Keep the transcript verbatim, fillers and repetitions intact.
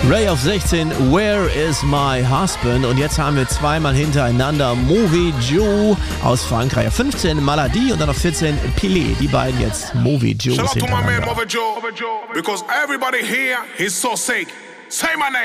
Ray auf sechzehn, Where is my husband? Und jetzt haben wir zweimal hintereinander Movie Joe aus Frankreich. Auf fünfzehn Maladie und dann auf vierzehn Pilé. Die beiden jetzt Movie Joes hintereinander. Because everybody here is so sick. Say my name.